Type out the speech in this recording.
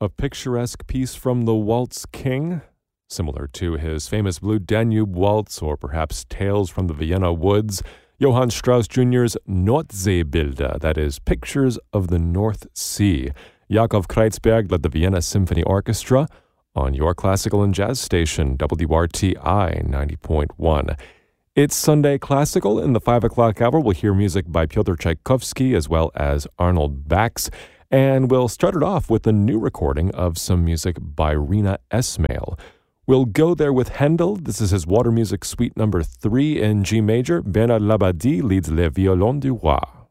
A picturesque piece from the Waltz King, similar to his famous Blue Danube Waltz or perhaps Tales from the Vienna Woods, Johann Strauss Jr.'s Nordseebilder, that is, Pictures of the North Sea. Yakov Kreizberg led the Vienna Symphony Orchestra on your classical and jazz station, WRTI 90.1. It's Sunday Classical. In the 5 o'clock hour, we'll hear music by Pyotr Tchaikovsky as well as Arnold Bax. And we'll start it off with a new recording of some music by Rina Esmail. We'll go there with Handel. This is his Water Music Suite number 3 in G major. Bernard Labadie leads Les Violons du Roi.